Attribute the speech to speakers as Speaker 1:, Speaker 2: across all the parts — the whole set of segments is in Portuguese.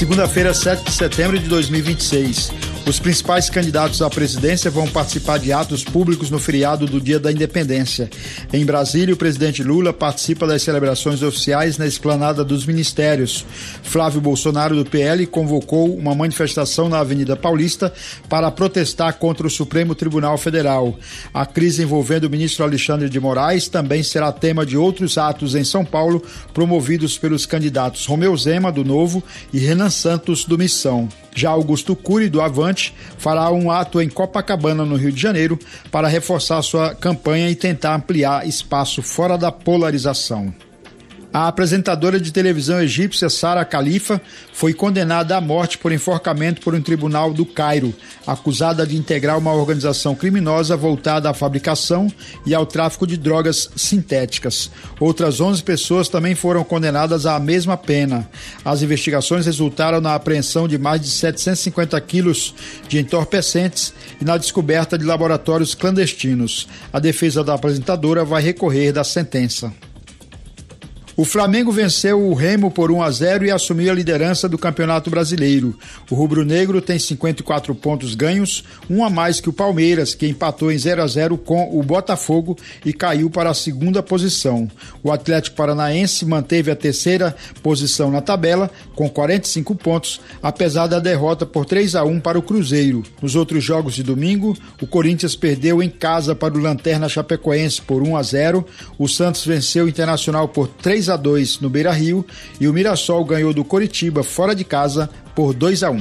Speaker 1: segunda-feira, 7 de setembro de 2026. Os principais candidatos à presidência vão participar de atos públicos no feriado do Dia da Independência. Em Brasília, o presidente Lula participa das celebrações oficiais na esplanada dos ministérios. Flávio Bolsonaro, do PL, convocou uma manifestação na Avenida Paulista para protestar contra o Supremo Tribunal Federal. A crise envolvendo o ministro Alexandre de Moraes também será tema de outros atos em São Paulo, promovidos pelos candidatos Romeu Zema, do Novo, e Renan Santos, do Missão. Já Augusto Cury, do Avante, fará um ato em Copacabana, no Rio de Janeiro, para reforçar sua campanha e tentar ampliar espaço fora da polarização. A apresentadora de televisão egípcia Sara Khalifa foi condenada à morte por enforcamento por um tribunal do Cairo, acusada de integrar uma organização criminosa voltada à fabricação e ao tráfico de drogas sintéticas. Outras 11 pessoas também foram condenadas à mesma pena. As investigações resultaram na apreensão de mais de 750 quilos de entorpecentes e na descoberta de laboratórios clandestinos. A defesa da apresentadora vai recorrer da sentença. O Flamengo venceu o Remo por 1-0 e assumiu a liderança do Campeonato Brasileiro. O rubro-negro tem 54 pontos ganhos, um a mais que o Palmeiras, que empatou em 0-0 com o Botafogo e caiu para a segunda posição. O Atlético Paranaense manteve a terceira posição na tabela, com 45 pontos, apesar da derrota por 3-1 para o Cruzeiro. Nos outros jogos de domingo, o Corinthians perdeu em casa para o Lanterna Chapecoense por 1-0, o Santos venceu o Internacional por 3-2 no Beira-Rio e o Mirassol ganhou do Coritiba fora de casa por 2-1.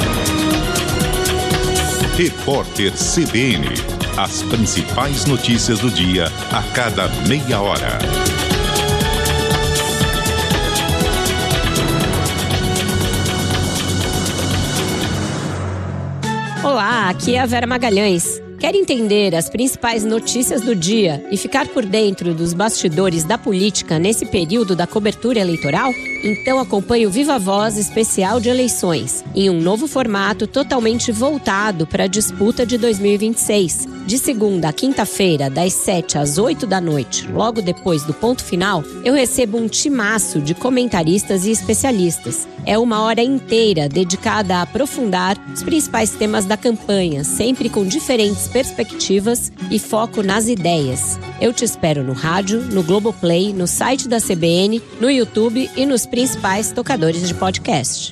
Speaker 2: Repórter CBN. As principais notícias do dia a cada meia hora.
Speaker 3: Olá, aqui é a Vera Magalhães. Quer entender as principais notícias do dia e ficar por dentro dos bastidores da política nesse período da cobertura eleitoral? Então acompanhe o Viva Voz especial de eleições, em um novo formato totalmente voltado para a disputa de 2026. De segunda a quinta-feira, das 7 às 8 da noite, logo depois do ponto final, eu recebo um timaço de comentaristas e especialistas. É uma hora inteira dedicada a aprofundar os principais temas da campanha, sempre com diferentes perspectivas e foco nas ideias. Eu te espero no rádio, no Globoplay, no site da CBN, no YouTube e nos principais tocadores de podcast.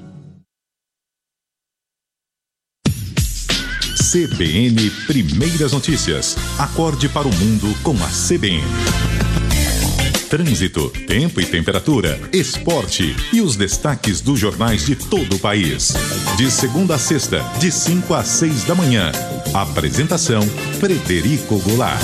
Speaker 2: CBN Primeiras Notícias. Acorde para o mundo com a CBN. Trânsito, tempo e temperatura, esporte e os destaques dos jornais de todo o país. De segunda a sexta, de 5 às 6 da manhã. Apresentação, Frederico Goulart.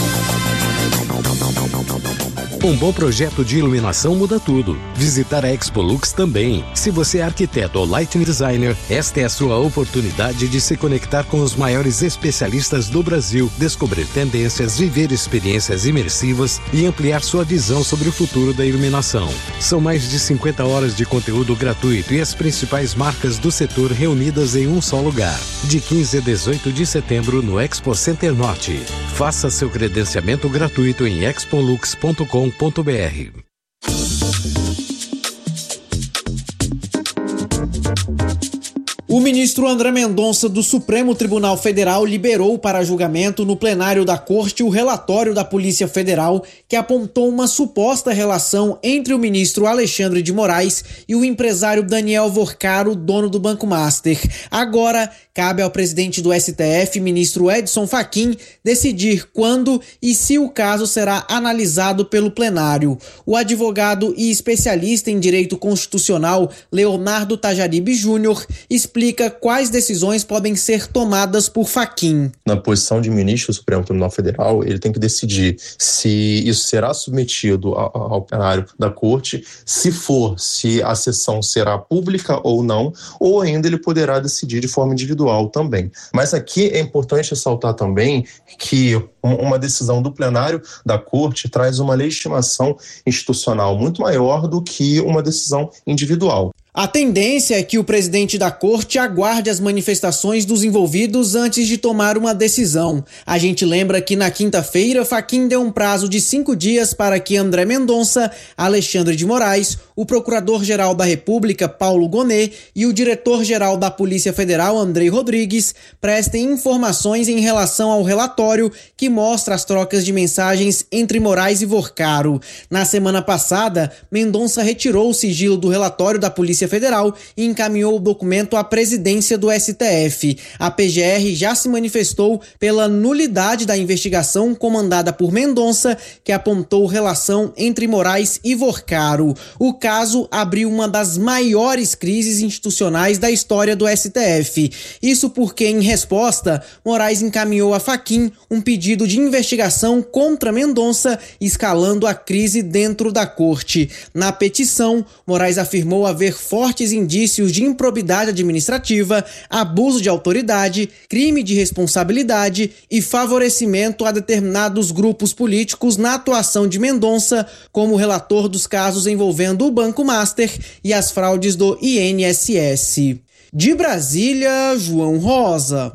Speaker 4: Um bom projeto de iluminação muda tudo. Visitar a Expolux também. Se você é arquiteto ou lighting designer, esta é a sua oportunidade de se conectar com os maiores especialistas do Brasil, descobrir tendências, viver experiências imersivas e ampliar sua visão sobre o futuro da iluminação. São mais de 50 horas de conteúdo gratuito e as principais marcas do setor reunidas em um só lugar. De 15 a 18 de setembro no Expo Center Norte. Faça seu credenciamento gratuito em expolux.com.br.
Speaker 5: O ministro André Mendonça, do Supremo Tribunal Federal, liberou para julgamento no plenário da Corte o relatório da Polícia Federal que apontou uma suposta relação entre o ministro Alexandre de Moraes e o empresário Daniel Vorcaro, dono do Banco Master. Agora, cabe ao presidente do STF, ministro Edson Fachin, decidir quando e se o caso será analisado pelo plenário. O advogado e especialista em direito constitucional Leonardo Tajaribe Júnior explica quais decisões podem ser tomadas por Fachin.
Speaker 6: Na posição de ministro do Supremo Tribunal Federal, ele tem que decidir se isso será submetido ao plenário da Corte, se a sessão será pública ou não, ou ainda ele poderá decidir de forma individual também. Mas aqui é importante ressaltar também que uma decisão do plenário da Corte traz uma legitimação institucional muito maior do que uma decisão individual.
Speaker 5: A tendência é que o presidente da corte aguarde as manifestações dos envolvidos antes de tomar uma decisão. A gente lembra que na quinta-feira, Fachin deu um prazo de 5 dias para que André Mendonça, Alexandre de Moraes, o Procurador-Geral da República, Paulo Gonet, e o Diretor-Geral da Polícia Federal, Andrei Rodrigues, prestem informações em relação ao relatório que mostra as trocas de mensagens entre Moraes e Vorcaro. Na semana passada, Mendonça retirou o sigilo do relatório da Polícia Federal e encaminhou o documento à presidência do STF. A PGR já se manifestou pela nulidade da investigação comandada por Mendonça, que apontou relação entre Moraes e Vorcaro. O caso abriu uma das maiores crises institucionais da história do STF. Isso porque, em resposta, Moraes encaminhou a Fachin um pedido de investigação contra Mendonça, escalando a crise dentro da corte. Na petição, Moraes afirmou haver fortes indícios de improbidade administrativa, abuso de autoridade, crime de responsabilidade e favorecimento a determinados grupos políticos na atuação de Mendonça, como relator dos casos envolvendo o Banco Master e as fraudes do INSS. De Brasília, João Rosa.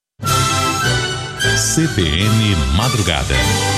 Speaker 2: CBN Madrugada.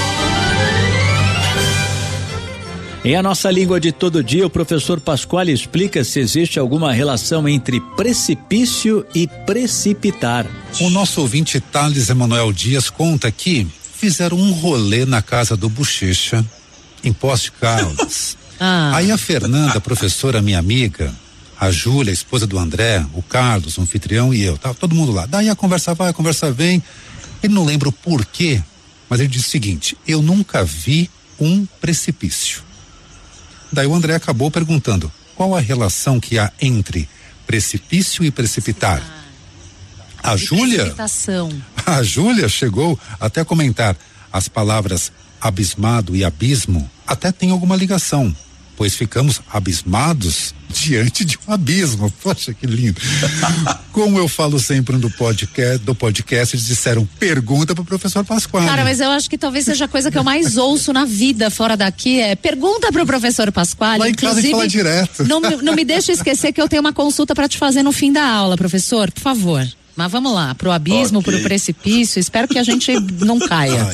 Speaker 7: Em a nossa língua de todo dia, o professor Pasquale explica se existe alguma relação entre precipício e precipitar.
Speaker 8: O nosso ouvinte Thales Emanuel Dias conta que fizeram um rolê na casa do Bochecha, em Poços de Caldas. Aí a Fernanda, professora, minha amiga, a Júlia, esposa do André, o Carlos, o anfitrião e eu, tava todo mundo lá. Daí a conversa vai, a conversa vem. Ele não lembra o porquê, mas ele disse o seguinte: eu nunca vi um precipício. Daí o André acabou perguntando: qual a relação que há entre precipício e precipitar? A Júlia chegou até a comentar: as palavras abismado e abismo até tem alguma ligação, pois ficamos abismados diante de um abismo. Poxa, que lindo. Como eu falo sempre do podcast, eles disseram: pergunta pro professor Pasquale.
Speaker 9: Cara, mas eu acho que talvez seja a coisa que eu mais ouço na vida fora daqui, pergunta pro professor Pasquale.
Speaker 8: Lá em casa a gente fala direto.
Speaker 9: Não me deixa esquecer que eu tenho uma consulta para te fazer no fim da aula, professor, por favor. Mas vamos lá, pro abismo, pro precipício, espero que a gente não caia.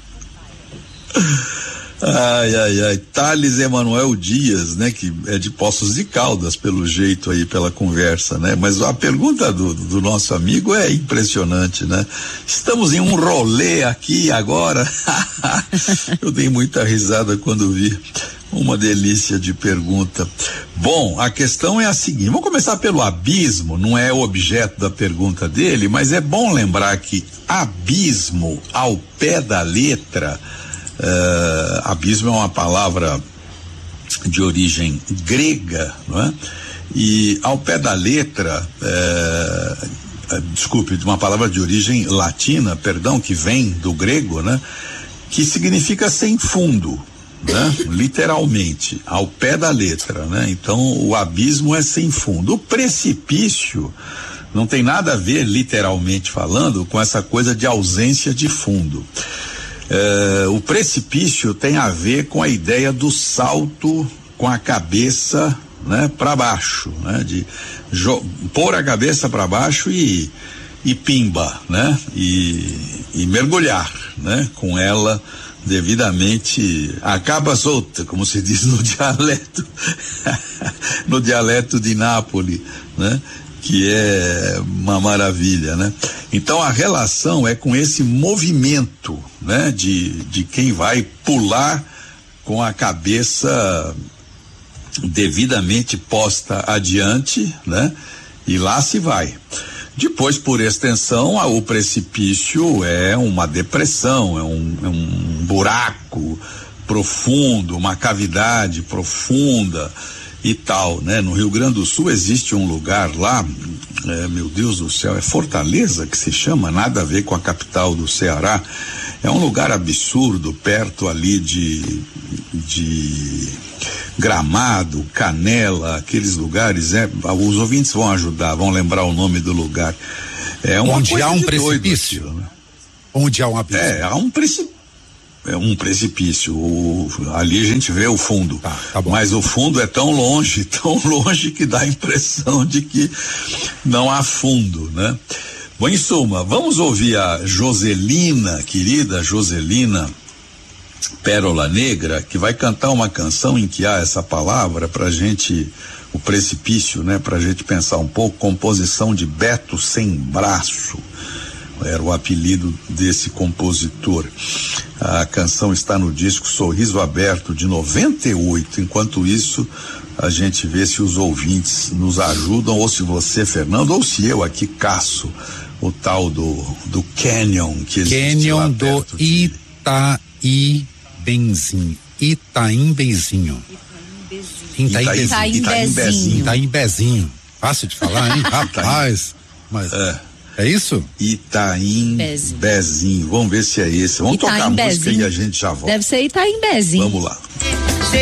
Speaker 10: Thales Emanuel Dias, né, que é de Poços de Caldas, pelo jeito aí, pela conversa, né? Mas a pergunta do nosso amigo é impressionante, né? Estamos em um rolê aqui agora. Eu dei muita risada quando vi. Uma delícia de pergunta. Bom, a questão é a seguinte: vamos começar pelo abismo, não é o objeto da pergunta dele, mas é bom lembrar que abismo, ao pé da letra, abismo é uma palavra de origem grega, não é? E ao pé da letra, de uma palavra de origem latina, perdão, que vem do grego, né? Que significa sem fundo, né? Literalmente, ao pé da letra, né? Então o abismo é sem fundo. O precipício não tem nada a ver, literalmente falando, com essa coisa de ausência de fundo. O precipício tem a ver com a ideia do salto com a cabeça, né, para baixo, né, de pôr a cabeça para baixo e pimba, né, e mergulhar, né, com ela devidamente acaba solta, como se diz no dialeto no dialeto de Nápoles, né, que é uma maravilha, né? Então a relação é com esse movimento, né? De quem vai pular com a cabeça devidamente posta adiante, né? E lá se vai. Depois, por extensão, o precipício é uma depressão, é um buraco profundo, uma cavidade profunda e tal, né? No Rio Grande do Sul existe um lugar lá, meu Deus do céu, é Fortaleza que se chama, nada a ver com a capital do Ceará. É um lugar absurdo, perto ali de Gramado, Canela, aqueles lugares, os ouvintes vão ajudar, vão lembrar o nome do lugar. É uma
Speaker 8: onde
Speaker 10: coisa
Speaker 8: há um
Speaker 10: precipício.
Speaker 8: Doido, né? Onde há um abismo.
Speaker 10: Há um precipício. um precipício. Ali a gente vê o fundo.
Speaker 8: Tá bom.
Speaker 10: Mas o fundo é tão longe que dá a impressão de que não há fundo, né? Bom, em suma, vamos ouvir a Joselina, querida Joselina Pérola Negra, que vai cantar uma canção em que há essa palavra pra gente, o precipício, né? Pra gente pensar um pouco, composição de Beto Sem Braço. Era o apelido desse compositor. A canção está no disco Sorriso Aberto, de 98. Enquanto isso, a gente vê se os ouvintes nos ajudam, ou se você, Fernando, ou se eu aqui caço o tal do Canyon que existe
Speaker 8: Canyon
Speaker 10: lá
Speaker 8: do
Speaker 10: perto de...
Speaker 8: Itaimbezinho. Itaimbezinho. Fácil de falar, hein? Rapaz. Mas é isso?
Speaker 10: Itaimbezinho. Vamos ver se é esse. Vamos tocar a música e a gente já volta.
Speaker 9: Deve ser Itaimbezinho.
Speaker 10: Vamos lá.